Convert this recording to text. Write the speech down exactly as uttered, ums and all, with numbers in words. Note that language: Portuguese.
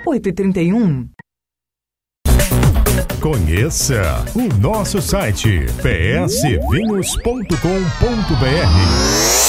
oito e trinta e um. Conheça o nosso site p s vinhos ponto com ponto b r.